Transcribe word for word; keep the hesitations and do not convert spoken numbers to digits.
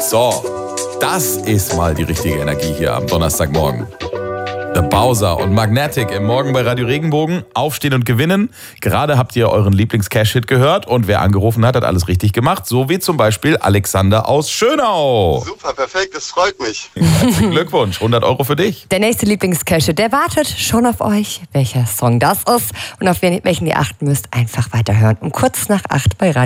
So, das ist mal die richtige Energie hier am Donnerstagmorgen. The Bowser und Magnetic im Morgen bei Radio Regenbogen. Aufstehen und gewinnen. Gerade habt ihr euren Lieblings-Cash-Hit gehört und wer angerufen hat, hat alles richtig gemacht. So wie zum Beispiel Alexander aus Schönau. Super, perfekt, das freut mich. Herzlichen Glückwunsch, hundert Euro für dich. Der nächste Lieblings-Cash-Hit, der wartet schon auf euch, welcher Song das ist und auf welchen ihr achten müsst. Einfach weiterhören um kurz nach acht bei Radio